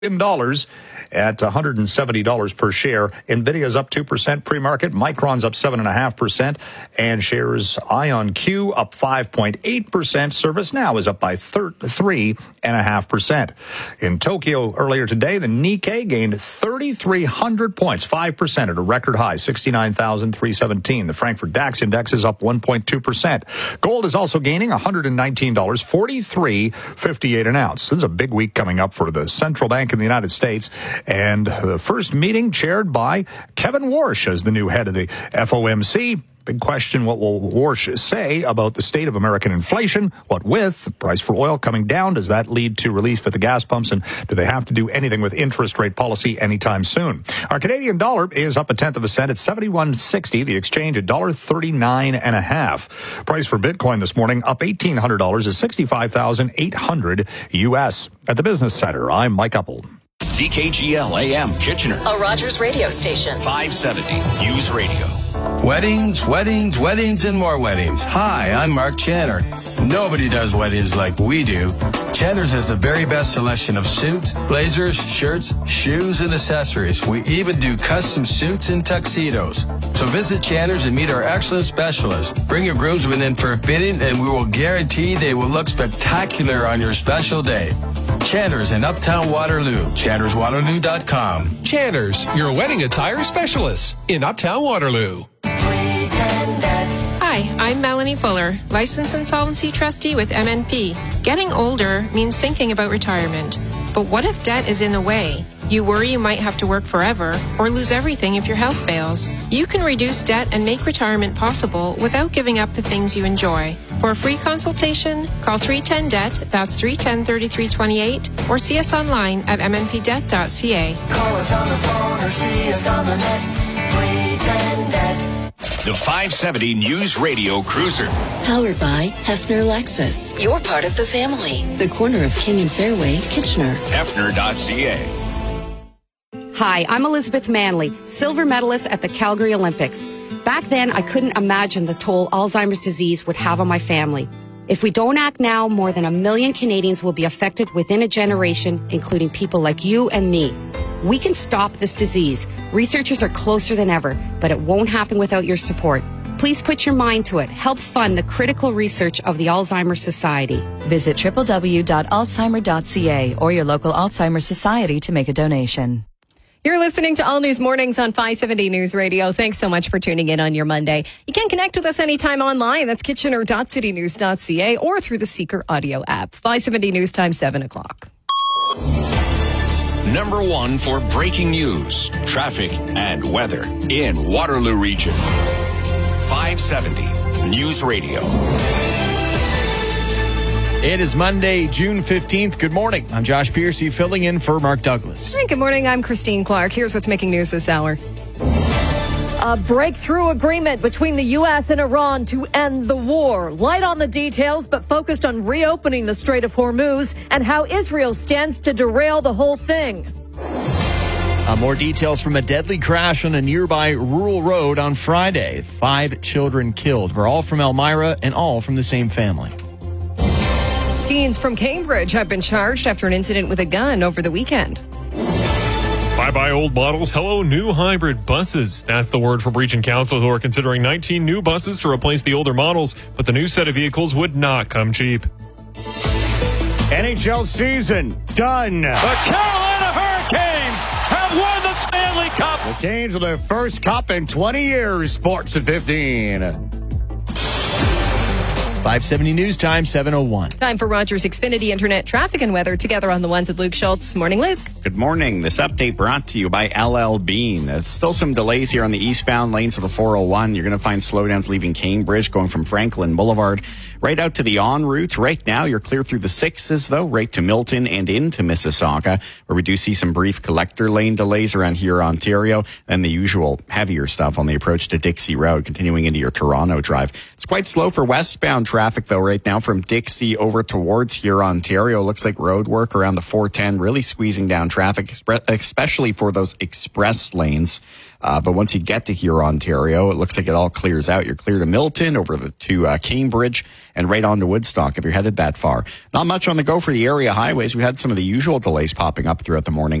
dollars at $170 per share. NVIDIA's up 2% pre-market. Micron's up 7.5%. And shares IonQ up 5.8%. ServiceNow is up by 3.5%. In Tokyo earlier today, the Nikkei gained 3,300 points, 5% at a record high, 69,317. The Frankfurt DAX index is up 1.2%. Gold is also gaining $119, 43.58 an ounce. This is a big week coming up for the central bank in the United States, and the first meeting chaired by Kevin Warsh as the new head of the FOMC. Big question, what will Warsh say about the state of American inflation? What with the price for oil coming down? Does that lead to relief at the gas pumps? And do they have to do anything with interest rate policy anytime soon? Our Canadian dollar is up 1/10 cent at 71.60. The exchange at $1.39.5. Price for Bitcoin this morning up $1,800 at $65,800 US. At the Business Center, I'm Mike Uppel. CKGL AM Kitchener, a Rogers radio station. 570 News Radio. Weddings, weddings, weddings, and more weddings. Hi, I'm Mark Channer. Nobody does weddings like we do. Channer's has the very best selection of suits, blazers, shirts, shoes, and accessories. We even do custom suits and tuxedos. So visit Channer's and meet our excellent specialists. Bring your groomsmen in for a fitting, and we will guarantee they will look spectacular on your special day. Channer's in Uptown Waterloo. ChannersWaterloo.com. Channer's, your wedding attire specialist in Uptown Waterloo. Hi, I'm Melanie Fuller, licensed insolvency trustee with MNP. Getting older means thinking about retirement. But what if debt is in the way? You worry you might have to work forever or lose everything if your health fails. You can reduce debt and make retirement possible without giving up the things you enjoy. For a free consultation, call 310-DEBT, that's 310-3328, or see us online at mnpdebt.ca. Call us on the phone or see us on the net, 310-DEBT. The 570 News Radio Cruiser. Powered by Hefner Lexus. You're part of the family. The corner of King and Fairway, Kitchener. Hefner.ca. Hi, I'm Elizabeth Manley, silver medalist at the Calgary Olympics. Back then, I couldn't imagine the toll Alzheimer's disease would have on my family. If we don't act now, more than 1 million Canadians will be affected within a generation, including people like you and me. We can stop this disease. Researchers are closer than ever, but it won't happen without your support. Please put your mind to it. Help fund the critical research of the Alzheimer's Society. Visit www.alzheimer.ca or your local Alzheimer's Society to make a donation. You're listening to All News Mornings on 570 News Radio. Thanks so much for tuning in on your Monday. You can connect with us anytime online. That's kitchener.citynews.ca or through the Seeker audio app. 570 News Time, 7 o'clock. Number one for breaking news, traffic, and weather in Waterloo Region. 570 News Radio. It is Monday, June 15th. Good morning. I'm Josh Piercy, filling in for Mark Douglas. Hey, good morning. I'm Christine Clark. Here's what's making news this hour. A breakthrough agreement between the U.S. and Iran to end the war. Light on the details, but focused on reopening the Strait of Hormuz and how Israel stands to derail the whole thing. More details from a deadly crash on a nearby rural road on Friday. 5 children killed. We're all from Elmira and all from the same family. Teens from Cambridge have been charged after an incident with a gun over the weekend. Bye-bye old models, hello new hybrid buses. That's the word from Region Council, who are considering 19 new buses to replace the older models, but the new set of vehicles would not come cheap. NHL season done. The Carolina Hurricanes have won the Stanley Cup. The Canes with their first cup in 20 years. Sports at 15. 570 News Time, 7:01. Time for Rogers Xfinity Internet traffic and weather together on the ones with Luke Schultz. Morning, Luke. Good morning. This update brought to you by LL Bean. There's still some delays here on the eastbound lanes of the 401. You're going to find slowdowns leaving Cambridge, going from Franklin Boulevard right out to the en route. Right now, you're clear through the 6s, though, right to Milton and into Mississauga, where we do see some brief collector lane delays around here, Ontario, and the usual heavier stuff on the approach to Dixie Road, continuing into your Toronto drive. It's quite slow for westbound traffic, though, right now from Dixie over towards Huron, Ontario. Looks like road work around the 410 really squeezing down traffic, especially for those express lanes. But once you get to Huron, Ontario, it looks like it all clears out. You're clear to Milton, over to Cambridge, and right on to Woodstock if you're headed that far. Not much on the go for the area highways. We had some of the usual delays popping up throughout the morning.